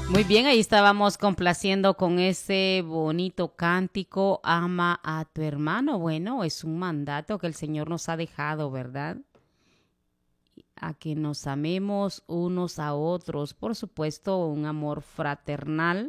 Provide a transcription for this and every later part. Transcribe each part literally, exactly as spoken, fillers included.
Muy bien, ahí estábamos complaciendo con ese bonito cántico, ama a tu hermano. Bueno, es un mandato que el Señor nos ha dejado, ¿verdad? A que nos amemos unos a otros. Por supuesto, un amor fraternal,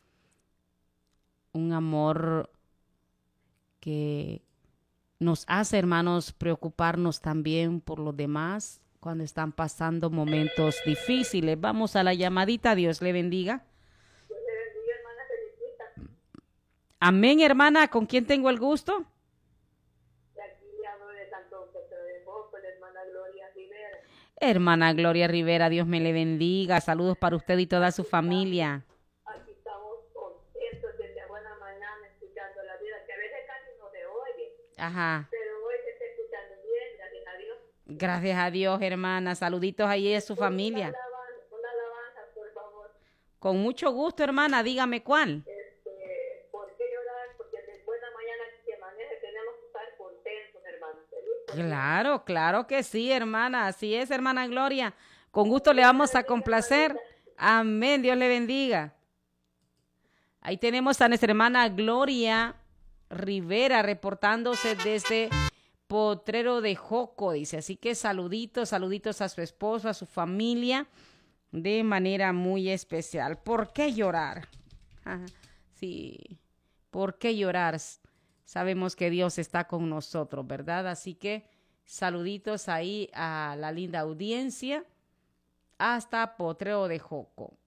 un amor que nos hace, hermanos, preocuparnos también por los demás cuando están pasando momentos difíciles. Vamos a la llamadita, Dios le bendiga. Dios le bendiga, hermana Felicita. Amén, hermana, ¿con quién tengo el gusto? De aquí le hablo de Santo Pedro de Boco, la hermana Gloria Rivera. Hermana Gloria Rivera, Dios me le bendiga. Saludos para usted y toda Aquí su estamos, familia. aquí estamos contentos desde buena mañana escuchando la vida, que a veces casi no se oye, Ajá. pero hoy se está escuchando bien, gracias a Dios. Gracias a Dios, hermana. Saluditos ahí a su Por una familia. alabanza, una alabanza, por favor. Con mucho gusto, hermana. Dígame cuál. Este, ¿por qué llorar? Porque de buena mañana que maneje tenemos que estar contentos, hermano. Feliz por Dios. Claro, claro que sí, hermana. Así es, hermana Gloria. Con gusto le Dios le vamos a bendiga, complacer. hermanita. Amén. Dios le bendiga. Ahí tenemos a nuestra hermana Gloria Rivera reportándose desde Potrero de Joco, dice. Así que saluditos, saluditos a su esposo, a su familia, de manera muy especial. ¿Por qué llorar? Ajá, sí, ¿por qué llorar? Sabemos que Dios está con nosotros, ¿verdad? Así que saluditos ahí a la linda audiencia hasta Potrero de Joco.